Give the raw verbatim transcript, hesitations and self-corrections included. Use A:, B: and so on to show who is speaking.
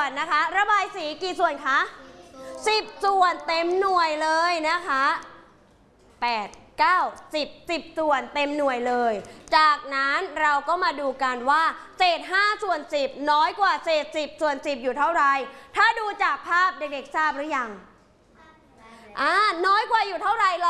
A: วนนะคะระบายสีกี่ส่วนคะสิบส่วนเต็มหน่วยเลยนะคะแปด เก้า สิบ สิบส่วนเต็มหน่วยเลยจากนั้นเราก็มาดูกันว่าเศษห้าส่วนสิบน้อยกว่าเศษสิบส่วนสิบอยู่เท่าไรถ้าดูจากภาพเด็กๆทราบหรือยังอ่าน้อยกว่าอยู่เท่าไร